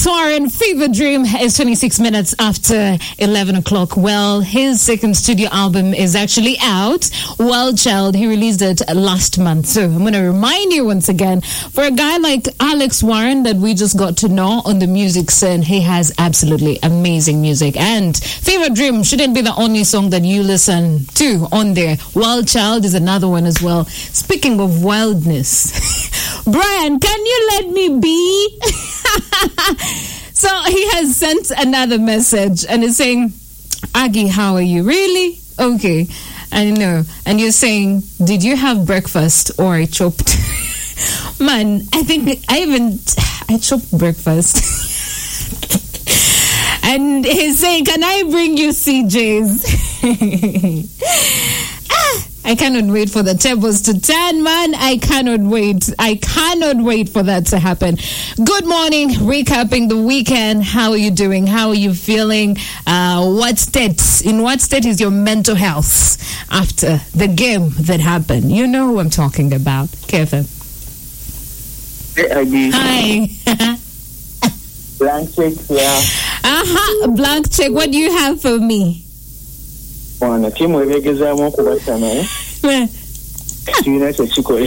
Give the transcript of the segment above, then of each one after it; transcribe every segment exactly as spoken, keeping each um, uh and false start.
Alex Warren, Fever Dream is twenty-six minutes after eleven o'clock. Well, his second studio album is actually out. Wild Child, he released it last month. So I'm going to remind you once again, for a guy like Alex Warren that we just got to know on the music scene, he has absolutely amazing music. And Fever Dream shouldn't be the only song that you listen to on there. Wild Child is another one as well. Speaking of wildness, Brian, can you let me be? So he has sent another message and is saying, Aggie, how are you? Really? Okay. I know. And you're saying, did you have breakfast or I chopped? Man, I think I even, I chopped breakfast. And he's saying, can I bring you C Js? ah, I cannot wait for the tables to turn, man. I cannot wait. I cannot wait for that to happen. Good morning. Recapping the weekend. How are you doing? How are you feeling? Uh, what state, in what state is your mental health after the game that happened? You know who I'm talking about. Kevin. Hey, Aggie. Hi. Blank check, yeah. Uh-huh. Blank check. What do you have for me? Bwana timu ebegezamu kubasana eh kiina kye kikola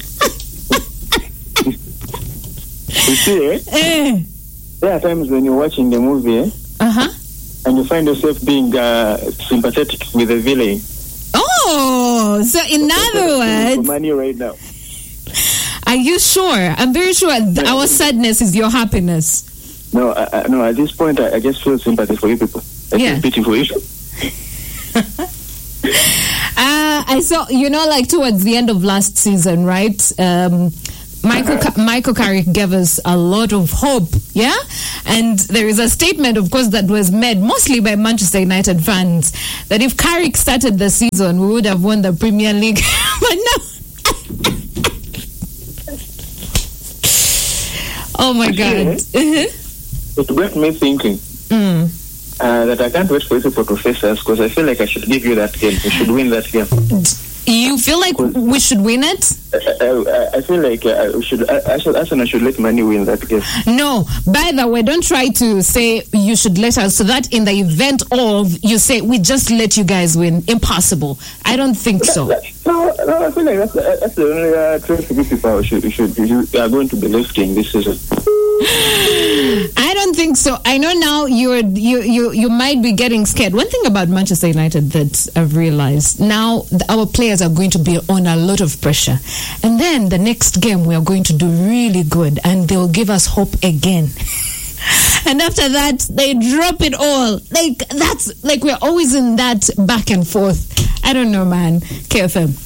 you see eh? Eh. There are times when you're watching the movie eh? Uh-huh. And you find yourself being uh, sympathetic with the villain. Oh, so in other words, money right now. Are you sure? I'm very sure th- our sadness is your happiness. No, I, I, no. At this point, I, I just feel sympathy for you people. I Yeah. feel pity for you. uh, I saw, you know, like towards the end of last season, right? Um, Michael Ca- Michael Carrick gave us a lot of hope, yeah? And there is a statement, of course, that was made mostly by Manchester United fans that if Carrick started the season, we would have won the Premier League. But no. Oh, my God. It got me thinking. Mm. Uh, that I can't wait for you people to face us because I feel like I should give you that game. We should win that game. You feel like we should win it? I, I, I feel like uh, we should. I, I should. I should let Mani win that game. No. By the way, don't try to say you should let us. So that in the event of you say we just let you guys win. Impossible. I don't think so. No, no. I feel like that's, that's the only uh, trophy people should should you are going to be lifting this season. I don't think so. I know now you're you you you might be getting scared. One thing about Manchester United that I've realized now, our players are going to be on a lot of pressure, and then the next game we are going to do really good, and they'll give us hope again. And after that, they drop it all. Like that's like we're always in that back and forth. I don't know, man. K F M.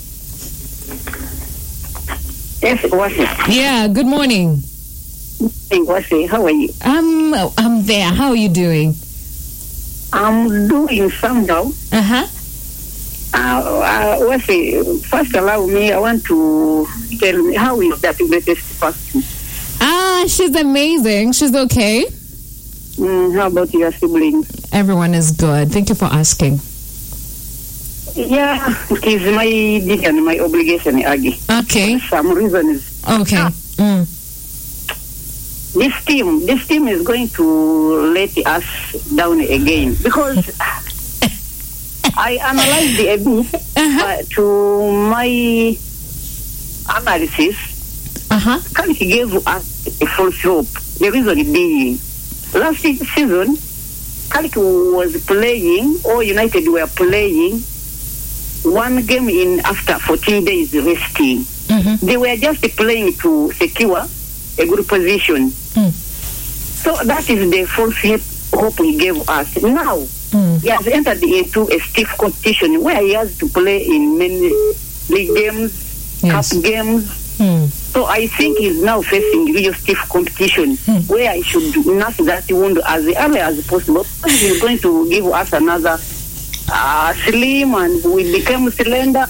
Yes, Wasi. Yeah. Good morning. Hey, Wasi, how are you? I'm I'm there. How are you doing? I'm doing somehow. Uh-huh. Uh, uh, Wasi, first allow me, I want to tell me, how is that latest person? Ah, she's amazing. She's okay. Mm, how about your siblings? Everyone is good. Thank you for asking. Yeah, it is my duty and my obligation, Aggie. Okay. Some reason is... Okay. Ah, Mm. this team, this team is going to let us down again because I analyzed the A B Uh-huh. uh, to my analysis. Uh-huh. Carrick gave us a false hope. The reason being, last season, Carrick was playing, or United were playing, one game in after fourteen days resting. Mm-hmm. They were just playing to secure a good position. Mm. So that is the false hope he gave us. Now, Mm. he has entered into a stiff competition where he has to play in many league games, Yes. cup games. Mm. So I think he's now facing real stiff competition Mm. where he should nurse that wound as early as possible. He's going to give us another uh, slim and we become slender.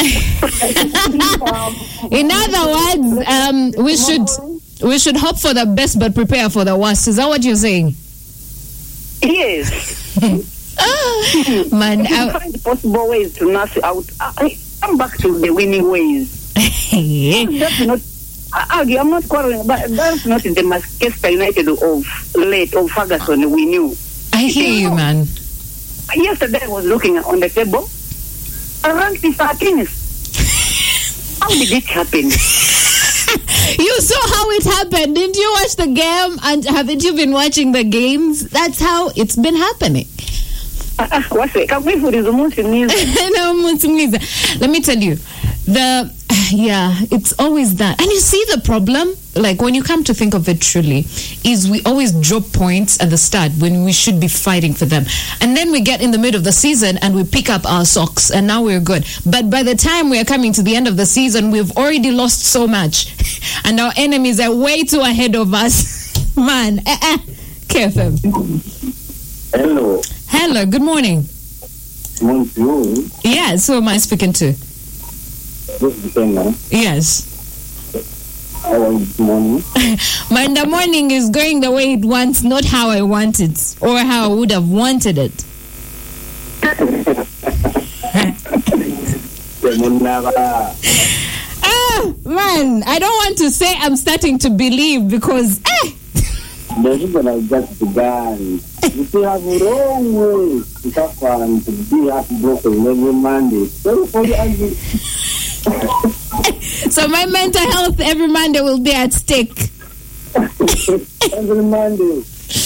In other words, um, we should we should hope for the best but prepare for the worst. Is that what you're saying? Yes. Man, You I, find possible ways to nurse out. I come back to the winning ways. That's not Aggie, I'm not quarreling, but that's not the Manchester United of late, of Ferguson we knew. I hear you, man. Yesterday I was looking on the table. I ranked the thirteenth. How did it happen? You saw how it happened. Didn't you watch the game? And haven't you been watching the games? That's how it's been happening. Uh, what's it? Let me tell you, the yeah, it's always that. And you see the problem, like when you come to think of it truly, is we always drop points at the start when we should be fighting for them. And then we get in the middle of the season and we pick up our socks and now we're good. But by the time we're coming to the end of the season, we've already lost so much. And our enemies are way too ahead of us. Man, eh, eh. K F M. Hello. Hello, good morning. Bonjour. Yes, who am I speaking to? This is Kenya. Yes. How are you this morning? My in the morning is going the way it wants, not how I want it or how I would have wanted it. Ah, man, I don't want to say I'm starting to believe because, eh. The reason I just began. You still have a wrong way to suffer and to be heartbroken every Monday. So for the angry. So my mental health every Monday will be at stake. Every Monday.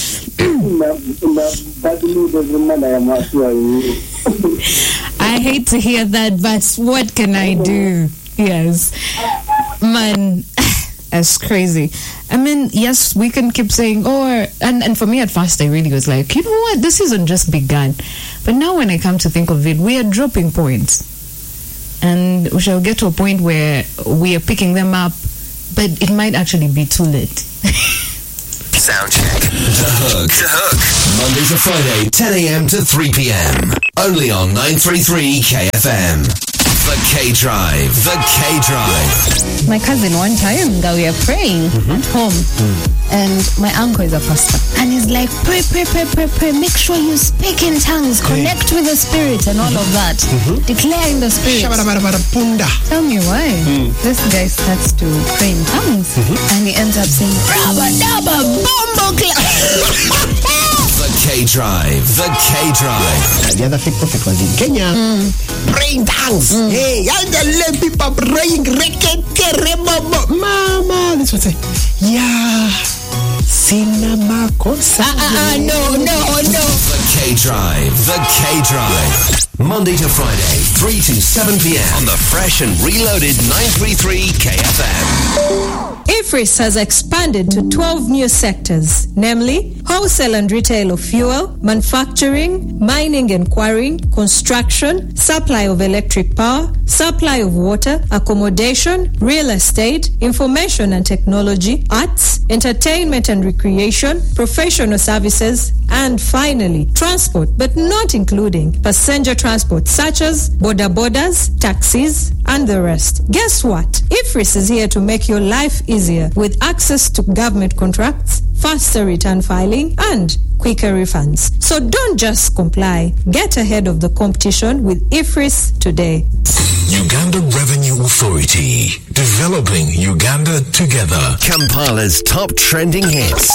I hate to hear that, but what can I do? Yes. Man, that's crazy. I mean, yes, we can keep saying, oh, and, and for me at first, I really was like, you know what, this isn't just begun. But now when I come to think of it, we are dropping points. And we shall get to a point where we are picking them up, but it might actually be too late. Sound check. The Hook. The Hook. Monday to Friday, ten a.m. to three p.m. Only on nine thirty-three K F M. The K-Drive. The K-Drive. My cousin, one time, that we are praying mm-hmm. at home, mm. and my uncle is a pastor. And he's like, pray, pray, pray, pray, pray. Make sure you speak in tongues, connect hey. with the Spirit and all of that. Mm-hmm. Declare in the Spirit. Tell me why. Mm. This guy starts to pray in tongues, mm-hmm. and he ends up saying, Rabba, dabba, bombo, The K-Drive. The K-Drive. The other fake prophet was in Kenya. Mm. Praying tongues. Mm. Hey, and the lay people praying. Mama. This one say, yeah. Sina makosa. Ah, ah, ah, no, no, no. The K-Drive. The K-Drive. Monday to Friday, three to seven p.m. on the fresh and reloaded nine thirty-three K F M. IFRIS has expanded to twelve new sectors, namely wholesale and retail of fuel, manufacturing, mining and quarrying, construction, supply of electric power, supply of water, accommodation, real estate, information and technology, arts, entertainment and recreation, professional services, and finally, transport, but not including passenger transport such as border borders, taxis, and the rest. Guess what? IFRIS is here to make your life easier with access to government contracts, faster return filing, and quicker refunds. So don't just comply. Get ahead of the competition with IFRIS today. Uganda Revenue Authority, developing Uganda together. Kampala's top trending hits.